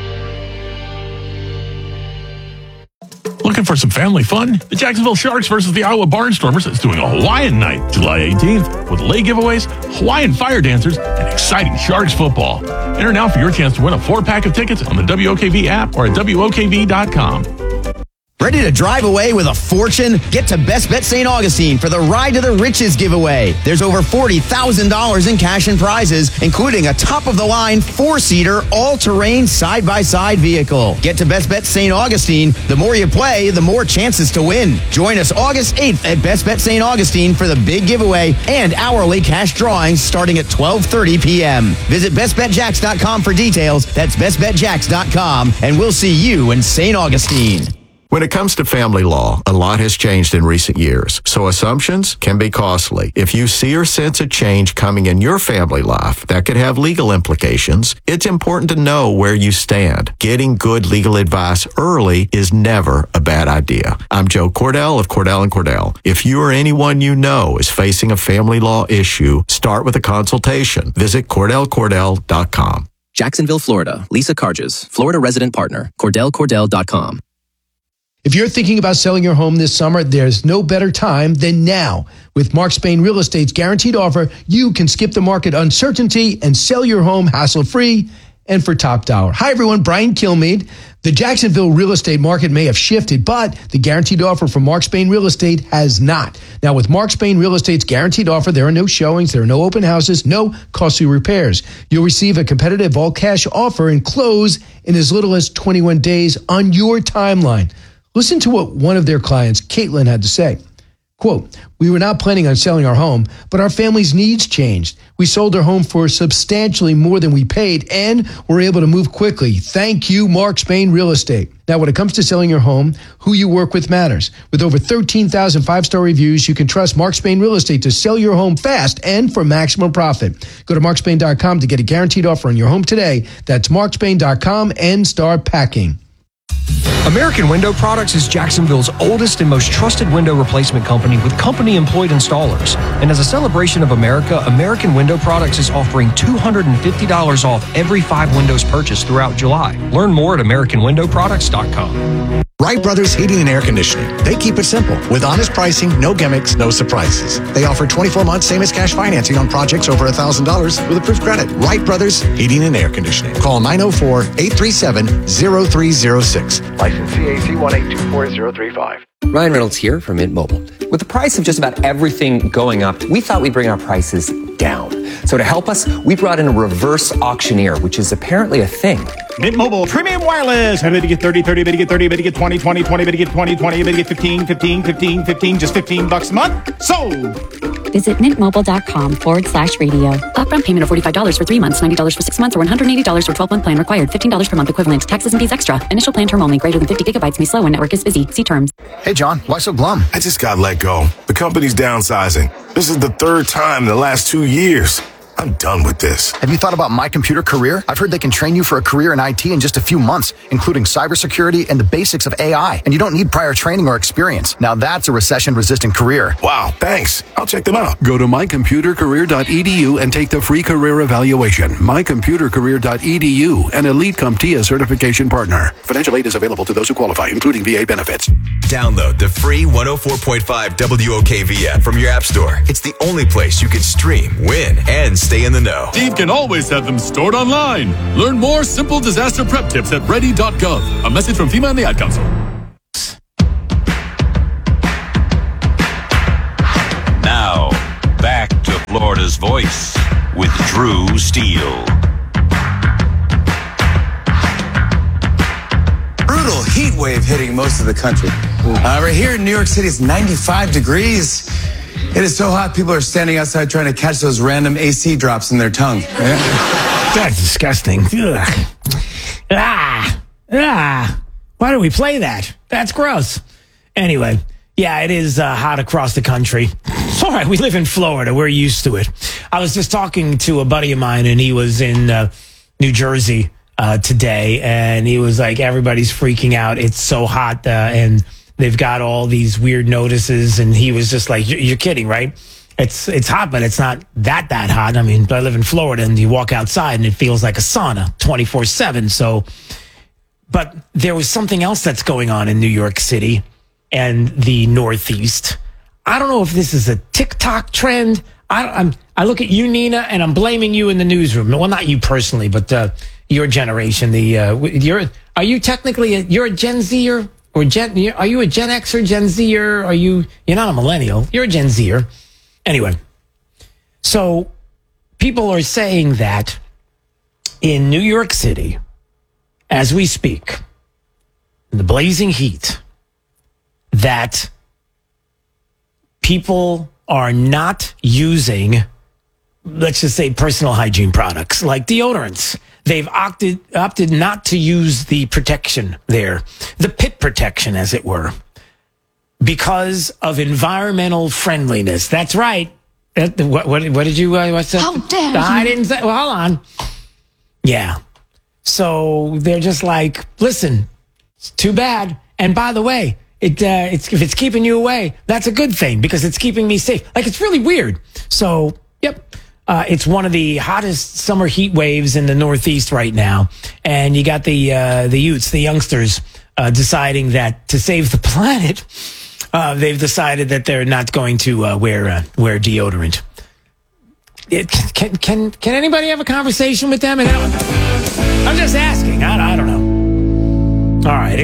S10: Looking for some family fun? The Jacksonville Sharks versus the Iowa Barnstormers is doing a Hawaiian night, July 18th, with lei giveaways, Hawaiian fire dancers, and exciting Sharks football. Enter now for your chance to win a 4-pack of tickets on the WOKV app or at WOKV.com.
S11: Ready to drive away with a fortune? Get to Best Bet St. Augustine for the Ride to the Riches giveaway. There's over $40,000 in cash and prizes, including a top-of-the-line 4-seater, all-terrain, side-by-side vehicle. Get to Best Bet St. Augustine. The more you play, the more chances to win. Join us August 8th at Best Bet St. Augustine for the big giveaway and hourly cash drawings starting at 12:30 p.m. Visit BestBetJax.com for details. That's BestBetJax.com, and we'll see you in St. Augustine.
S12: When it comes to family law, a lot has changed in recent years, so assumptions can be costly. If you see or sense a change coming in your family life that could have legal implications, it's important to know where you stand. Getting good legal advice early is never a bad idea. I'm Joe Cordell of Cordell & Cordell. If you or anyone you know is facing a family law issue, start with a consultation. Visit CordellCordell.com.
S17: Jacksonville, Florida. Lisa Carges, Florida resident partner. CordellCordell.com.
S24: If you're thinking about selling your home this summer, there's no better time than now. With Mark Spain Real Estate's guaranteed offer, you can skip the market uncertainty and sell your home hassle-free and for top dollar. Hi, everyone. Brian Kilmeade. The Jacksonville real estate market may have shifted, but the guaranteed offer from Mark Spain Real Estate has not. Now, with Mark Spain Real Estate's guaranteed offer, there are no showings, there are no open houses, no costly repairs. You'll receive a competitive all-cash offer and close in as little as 21 days on your timeline. Listen to what one of their clients, Caitlin, had to say. Quote, "We were not planning on selling our home, but our family's needs changed. We sold our home for substantially more than we paid and were able to move quickly. Thank you, Mark Spain Real Estate." Now, when it comes to selling your home, who you work with matters. With over 13,000 five-star reviews, you can trust Mark Spain Real Estate to sell your home fast and for maximum profit. Go to markspain.com to get a guaranteed offer on your home today. That's markspain.com and start packing.
S25: American Window Products is Jacksonville's oldest and most trusted window replacement company with company-employed installers. And as a celebration of America, American Window Products is offering $250 off every 5 windows purchased throughout July. Learn more at AmericanWindowProducts.com.
S6: Wright Brothers Heating and Air Conditioning. They keep it simple with honest pricing, no gimmicks, no surprises. They offer 24-month same-as-cash financing on projects over $1,000 with approved credit. Wright Brothers Heating and Air Conditioning. Call 904-837-0306. License CAC 1824035.
S26: Ryan Reynolds here from Mint Mobile. With the price of just about everything going up, we thought we'd bring our prices down. So to help us, we brought in a reverse auctioneer, which is apparently a thing.
S27: Mint Mobile Premium Wireless. How to get 30, 30, better get 30, better get 20, 20, 20, better get 20, 20, better get 15, 15, 15, 15, just $15 a month. Sold!
S28: Visit mintmobile.com/radio. Upfront payment of $45 for 3 months, $90 for 6 months, or $180 for 12-month plan required. $15 per month equivalent. Taxes and fees extra. Initial plan term only. Greater than 50 gigabytes may slow when network is busy. See terms.
S29: Hey, John. Why so glum? I just got let go. The company's downsizing. This is the 3rd time in the last 2 years. I'm done with this.
S30: Have you thought about My Computer Career? I've heard they can train you for a career in IT in just a few months, including cybersecurity and the basics of AI. And you don't need prior training or experience. Now that's a recession-resistant career.
S29: Wow, thanks. I'll check them out.
S14: Go to mycomputercareer.edu and take the free career evaluation. Mycomputercareer.edu, an Elite CompTIA certification partner. Financial aid is available to those who qualify, including VA benefits.
S1: Download the free 104.5 WOKV app from your app store. It's the only place you can stream, win, and stay in the know.
S10: Steve can always have them stored online. Learn more simple disaster prep tips at ready.gov. A message from FEMA and the Ad Council.
S5: Now, back to Florida's Voice with Drew Steele.
S7: Brutal heat wave hitting most of the country. Right here in New York City, it's 95 degrees. It is so hot, people are standing outside trying to catch those random AC drops in their tongue. Yeah?
S2: That's disgusting. Ugh. Why do we play that? That's gross. Anyway, yeah, it is hot across the country. It's all right. We live in Florida. We're used to it. I was just talking to a buddy of mine, and he was in New Jersey today, and he was like, everybody's freaking out. It's so hot, and they've got all these weird notices. And he was just like, you're kidding, right? It's hot, but it's not that hot. I mean, I live in Florida, and you walk outside, and it feels like a sauna 24/7. So, but there was something else that's going on in New York City and the Northeast. I don't know if this is a TikTok trend. I look at you, Nina, and I'm blaming you in the newsroom. Well, not you personally, but your generation. Are you technically you're a Gen Zer or are you a Gen X or Gen Zer? You're not a millennial. You're a Gen Zer. Anyway, so people are saying that in New York City, as we speak, in the blazing heat, that people are not using, let's just say, personal hygiene products like deodorants. They've opted not to use the protection there, the pit protection, as it were, because of environmental friendliness. That's right. What did you? What's that?
S21: How dare you?
S2: I didn't say. Well, hold on. Yeah. So they're just like, listen, it's too bad. And by the way, if it's keeping you away, that's a good thing because it's keeping me safe. Like, it's really weird. So, yep. It's one of the hottest summer heat waves in the Northeast right now. And you got the youths, the youngsters, deciding that to save the planet, they've decided that they're not going to wear deodorant. Can anybody have a conversation with them? I'm just asking. I don't know. All right,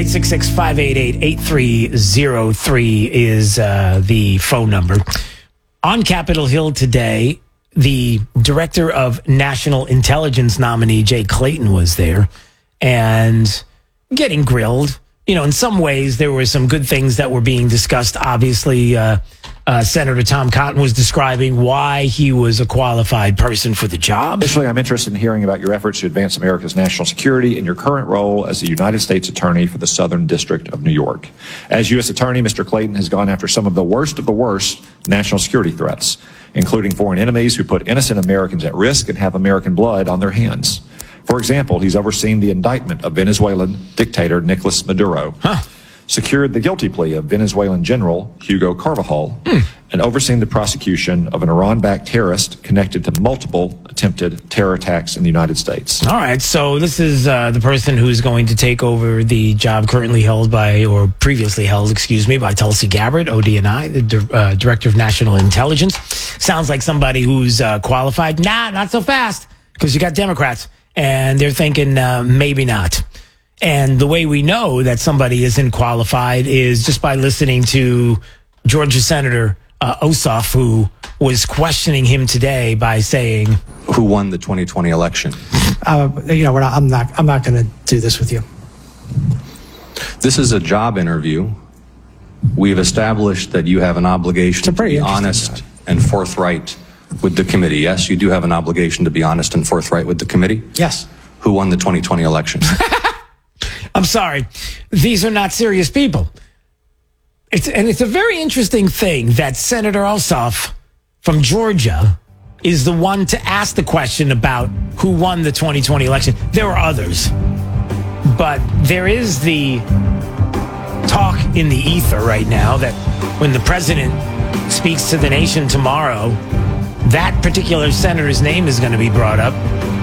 S2: 866-588-8303 is the phone number. On Capitol Hill today, the Director of National Intelligence nominee, Jay Clayton, was there and getting grilled. You know, in some ways, there were some good things that were being discussed. Obviously, Senator Tom Cotton was describing why he was a qualified person for the job.
S8: Initially, I'm interested in hearing about your efforts to advance America's national security in your current role as the United States Attorney for the Southern District of New York. As U.S. Attorney, Mr. Clayton has gone after some of the worst national security threats, including foreign enemies who put innocent Americans at risk and have American blood on their hands. For example, he's overseen the indictment of Venezuelan dictator Nicolas Maduro, secured the guilty plea of Venezuelan General Hugo Carvajal, and overseen the prosecution of an Iran-backed terrorist connected to multiple attempted terror attacks in the United States.
S2: All right, so this is the person who's going to take over the job currently held by, or previously held, by Tulsi Gabbard, ODNI, the Director of National Intelligence. Sounds like somebody who's qualified. Nah, not so fast, because you got Democrats, and they're thinking maybe not. And the way we know that somebody isn't qualified is just by listening to Georgia Senator Ossoff, who was questioning him today by saying,
S13: "Who won the 2020 election?"
S15: I'm not going to do this with you.
S13: This is a job interview. We've established that you have an obligation to be honest and forthright with the committee. Yes, you do have an obligation to be honest and forthright with the committee.
S15: Yes.
S13: Who won the 2020 election?
S2: I'm sorry. These are not serious people. It's a very interesting thing that Senator Ossoff from Georgia is the one to ask the question about who won the 2020 election. There were others. But there is the talk in the ether right now that when the president speaks to the nation tomorrow, that particular senator's name is going to be brought up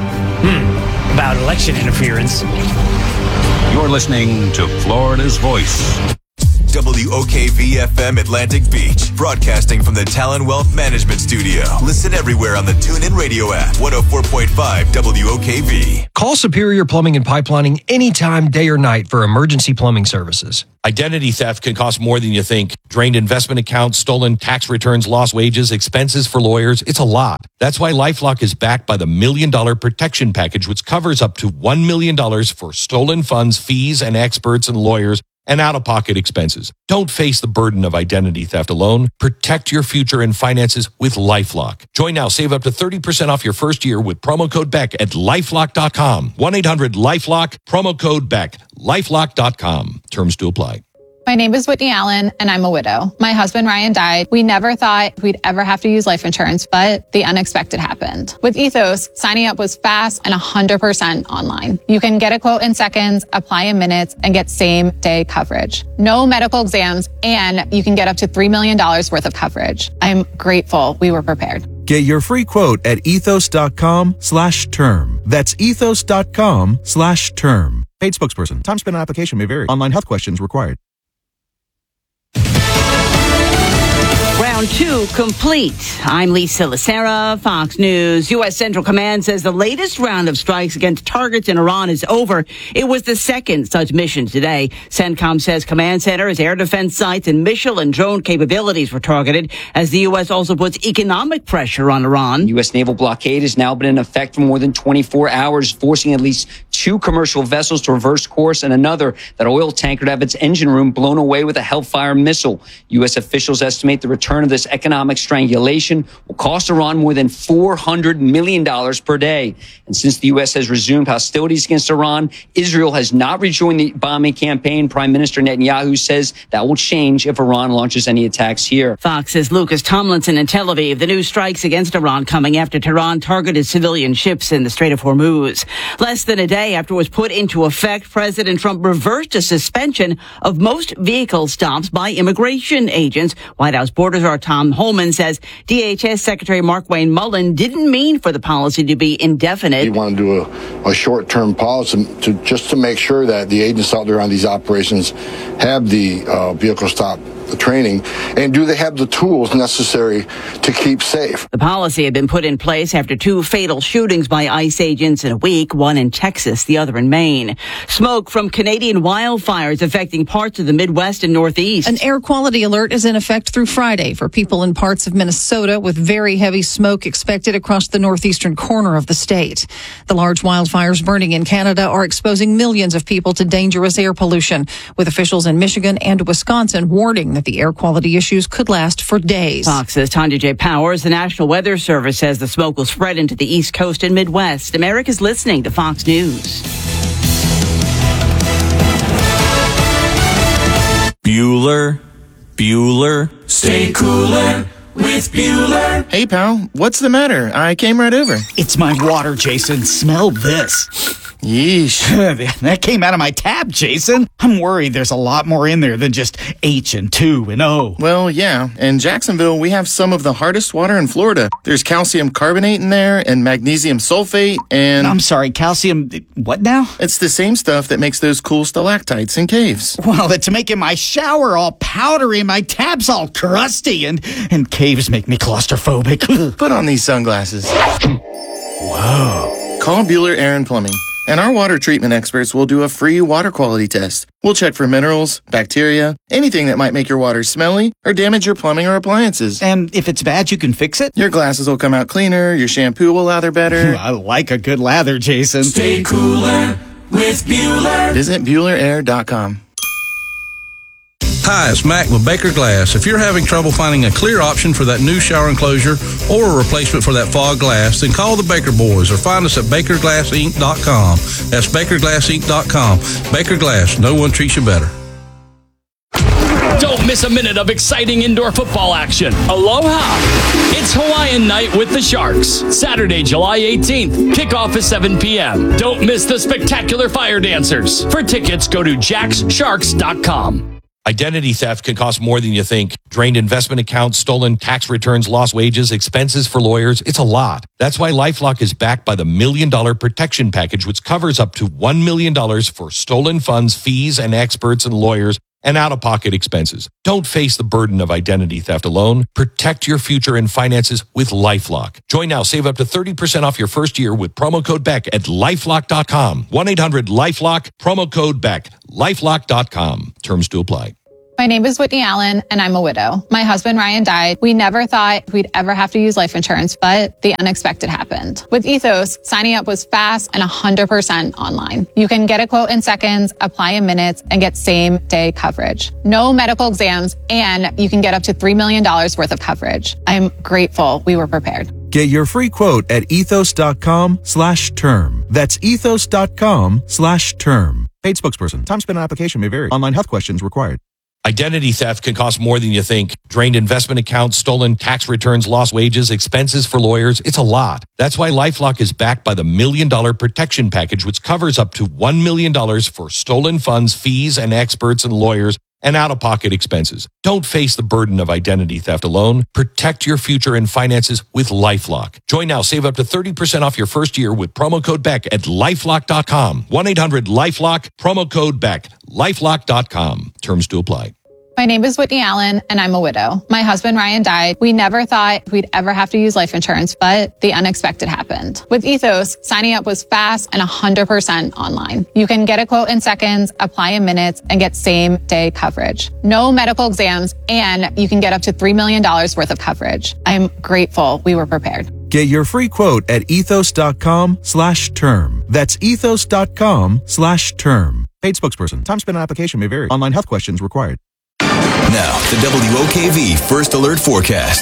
S2: about election interference.
S5: You're listening to Florida's Voice.
S1: WOKV-FM Atlantic Beach, broadcasting from the Talon Wealth Management Studio. Listen everywhere on the TuneIn Radio app, 104.5 WOKV.
S25: Call Superior Plumbing and Pipelining anytime, day or night, for emergency plumbing services.
S10: Identity theft can cost more than you think. Drained investment accounts, stolen tax returns, lost wages, expenses for lawyers. It's a lot. That's why LifeLock is backed by the $1 Million Protection Package, which covers up to $1 million for stolen funds, fees, and experts and lawyers, and out-of-pocket expenses. Don't face the burden of identity theft alone. Protect your future and finances with LifeLock. Join now. Save up to 30% off your first year with promo code BECK at LifeLock.com. 1-800-LifeLock, promo code BECK, LifeLock.com. Terms to apply.
S3: My name is Whitney Allen, and I'm a widow. My husband, Ryan, died. We never thought we'd ever have to use life insurance, but the unexpected happened. With Ethos, signing up was fast and 100% online. You can get a quote in seconds, apply in minutes, and get same-day coverage. No medical exams, and you can get up to $3 million worth of coverage. I'm grateful we were prepared.
S4: Get your free quote at ethos.com/term. That's ethos.com/term. Paid spokesperson. Time spent on application may vary. Online health questions required.
S9: Round 2 complete. I'm Lisa Lacera, Fox News. U.S. Central Command says the latest round of strikes against targets in Iran is over. It was the second such mission today. CENTCOM says command centers, air defense sites, and missile and drone capabilities were targeted as the U.S. also puts economic pressure on Iran.
S11: U.S. naval blockade has now been in effect for more than 24 hours, forcing at least 2 commercial vessels to reverse course and another, that oil tanker, to have its engine room blown away with a Hellfire missile. U.S. officials estimate the return of this economic strangulation will cost Iran more than $400 million per day. And since the U.S. has resumed hostilities against Iran, Israel has not rejoined the bombing campaign. Prime Minister Netanyahu says that will change if Iran launches any attacks here.
S9: Fox's Lucas Tomlinson in Tel Aviv. The new strikes against Iran coming after Tehran targeted civilian ships in the Strait of Hormuz. Less than a day after it was put into effect, President Trump reversed a suspension of most vehicle stops by immigration agents. White House Border Czar Tom Holman says DHS Secretary Mark Wayne Mullen didn't mean for the policy to be indefinite.
S16: We want to do a short-term policy to make sure that the agents out there on these operations have the vehicle stop training, and do they have the tools necessary to keep safe?
S9: The policy had been put in place after 2 fatal shootings by ICE agents in a week, one in Texas, the other in Maine. Smoke from Canadian wildfires affecting parts of the Midwest and Northeast.
S18: An air quality alert is in effect through Friday for people in parts of Minnesota, with very heavy smoke expected across the northeastern corner of the state. The large wildfires burning in Canada are exposing millions of people to dangerous air pollution, with officials in Michigan and Wisconsin warning that the air quality issues could last for days.
S9: Fox's Tanya J. Powers. The National Weather Service says the smoke will spread into the East Coast and Midwest. America's listening to Fox News.
S19: Bueller, stay cooler with Bueller.
S20: Hey, pal, what's the matter? I came right over.
S22: It's my water, Jason. Smell this.
S20: Yeesh.
S22: That came out of my tap, Jason. I'm worried there's a lot more in there than just H and 2 and O.
S20: Well, yeah. In Jacksonville, we have some of the hardest water in Florida. There's calcium carbonate in there and magnesium sulfate and...
S22: I'm sorry, calcium... what now?
S20: It's the same stuff that makes those cool stalactites in caves.
S22: Well, it's making my shower all powdery and my tabs all crusty, and caves make me claustrophobic.
S20: Put on these sunglasses.
S22: Whoa.
S20: Call Bueller Air and Plumbing, and our water treatment experts will do a free water quality test. We'll check for minerals, bacteria, anything that might make your water smelly or damage your plumbing or appliances.
S22: And if it's bad, you can fix it?
S20: Your glasses will come out cleaner, your shampoo will lather better.
S22: I like a good lather, Jason.
S19: Stay cooler with Bueller.
S20: Visit BuellerAir.com.
S23: Hi, it's Mac with Baker Glass. If you're having trouble finding a clear option for that new shower enclosure or a replacement for that fog glass, then call the Baker Boys or find us at BakerGlassInc.com. That's BakerGlassInc.com. Baker Glass, no one treats you better.
S31: Don't miss a minute of exciting indoor football action. Aloha! It's Hawaiian Night with the Sharks. Saturday, July 18th. Kickoff is 7 p.m. Don't miss the spectacular fire dancers. For tickets, go to jackssharks.com.
S10: Identity theft can cost more than you think. Drained investment accounts, stolen tax returns, lost wages, expenses for lawyers. It's a lot. That's why LifeLock is backed by the $1 Million Protection Package, which covers up to $1 million for stolen funds, fees, and experts and lawyers,
S6: and out-of-pocket expenses. Don't face the burden of identity theft alone. Protect your future and finances with LifeLock. Join now. Save up to 30% off your first year with promo code BECK at LifeLock.com. 1-800-LifeLock, promo code BECK. LifeLock.com. Terms to apply.
S3: My name is Whitney Allen, and I'm a widow. My husband, Ryan, died. We never thought we'd ever have to use life insurance, but the unexpected happened. With Ethos, signing up was fast and 100% online. You can get a quote in seconds, apply in minutes, and get same-day coverage. No medical exams, and you can get up to $3 million worth of coverage. I'm grateful we were prepared.
S4: Get your free quote at ethos.com/term. That's ethos.com/term. Paid spokesperson. Time spent on application may vary. Online health questions required.
S6: Identity theft can cost more than you think. Drained investment accounts, stolen tax returns, lost wages, expenses for lawyers. It's a lot. That's why LifeLock is backed by the $1 Million Protection Package, which covers up to $1 million for stolen funds, fees, and experts and lawyers, and out-of-pocket expenses. Don't face the burden of identity theft alone. Protect your future and finances with LifeLock. Join now. Save up to 30% off your first year with promo code BECK at LifeLock.com. 1-800-LifeLock, promo code BECK. LifeLock.com. Terms to apply.
S3: My name is Whitney Allen, and I'm a widow. My husband, Ryan, died. We never thought we'd ever have to use life insurance, but the unexpected happened. With Ethos, signing up was fast and 100% online. You can get a quote in seconds, apply in minutes, and get same-day coverage. No medical exams, and you can get up to $3 million worth of coverage. I'm grateful we were prepared.
S4: Get your free quote at ethos.com/term. That's ethos.com/term. Paid spokesperson. Time spent on application may vary. Online health questions required.
S1: Now, the WOKV First Alert Forecast.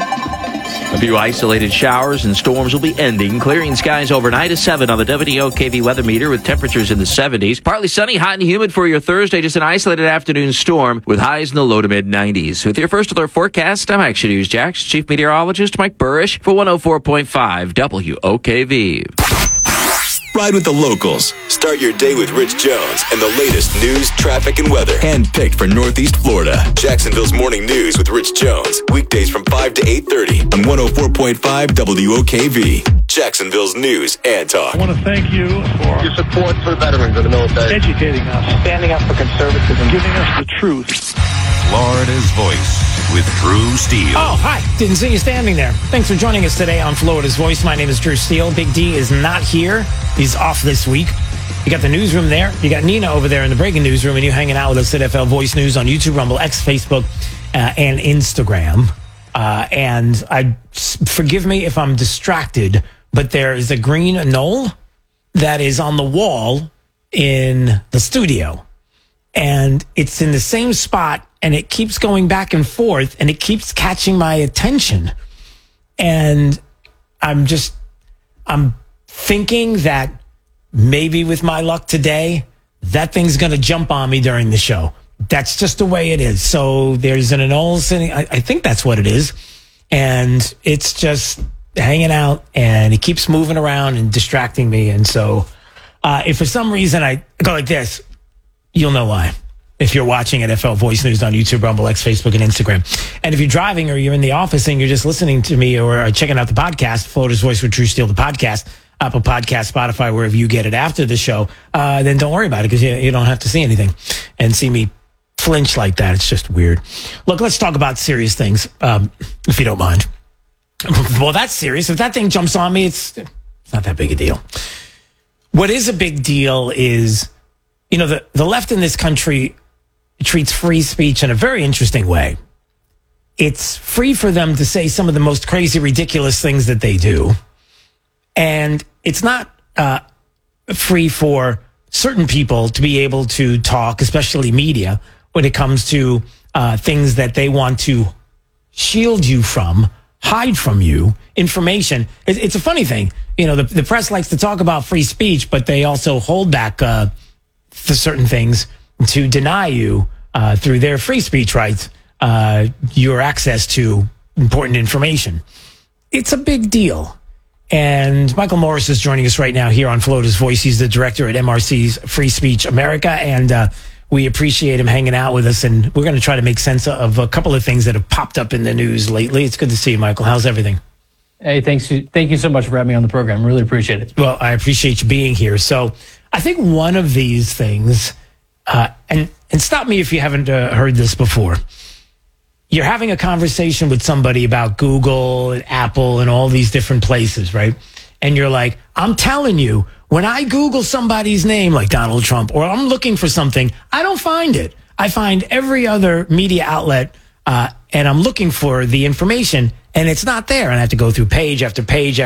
S7: A few isolated showers and storms will be ending, clearing skies overnight. A 7 on the WOKV weather meter with temperatures in the 70s. Partly sunny, hot and humid for your Thursday. Just an isolated afternoon storm with highs in the low to mid 90s. With your First Alert Forecast, I'm Action News Jax Chief Meteorologist Mike Burrish for 104.5 WOKV.
S1: Ride with the locals. Start your day with Rich Jones and the latest news, traffic, and weather. Handpicked for Northeast Florida. Jacksonville's Morning News with Rich Jones. Weekdays from 5 to 8:30 on 104.5 WOKV. Jacksonville's news and talk.
S12: I want to thank you for your support for veterans of the military. Educating us. Standing up for conservatism. Giving us the truth.
S5: Florida's Voice with Drew Steele.
S2: Oh, hi. Didn't see you standing there. Thanks for joining us today on Florida's Voice. My name is Drew Steele. Big D is not here. He's off this week. You got the newsroom there. You got Nina over there in the breaking newsroom, and you hanging out with us at FL Voice News on YouTube, Rumble, X, Facebook, and Instagram. And forgive me if I'm distracted, but there is a green knoll that is on the wall in the studio. And it's in the same spot, and it keeps going back and forth, and it keeps catching my attention. And I'm thinking that maybe with my luck today, that thing's going to jump on me during the show. That's just the way it is. So there's an anole sitting, I think that's what it is. And it's just hanging out, and it keeps moving around and distracting me. And so if for some reason I go like this, you'll know why. If you're watching at FL Voice News on YouTube, Rumble, X, Facebook, and Instagram. And if you're driving or you're in the office and you're just listening to me or checking out the podcast, Florida's Voice with Drew Steele, the podcast, Apple Podcast, Spotify, wherever you get it after the show, then don't worry about it because you don't have to see anything and see me flinch like that. It's just weird. Look, let's talk about serious things, if you don't mind. Well, that's serious. If that thing jumps on me, it's not that big a deal. What is a big deal is, you know, the left in this country treats free speech in a very interesting way. It's free for them to say some of the most crazy, ridiculous things that they do. And it's not free for certain people to be able to talk, especially media, when it comes to things that they want to shield you from, hide from you, information. It's a funny thing. You know, the press likes to talk about free speech, but they also hold back for certain things to deny you through their free speech rights your access to important information. It's a big deal. And Michael Morris is joining us right now here on Florida's Voice. He's the director at MRC's Free Speech America, and we appreciate him hanging out with us. And we're going to try to make sense of a couple of things that have popped up in the news lately. It's good to see you, Michael. How's everything?
S14: Hey, thanks. Thank you so much for having me on the program. Really appreciate it.
S2: Well, I appreciate you being here. So I think one of these things, and and stop me if you haven't heard this before. You're having a conversation with somebody about Google and Apple and all these different places, right? And you're like, I'm telling you, when I Google somebody's name like Donald Trump, or I'm looking for something, I don't find it. I find every other media outlet, and I'm looking for the information, and it's not there. And I have to go through page after page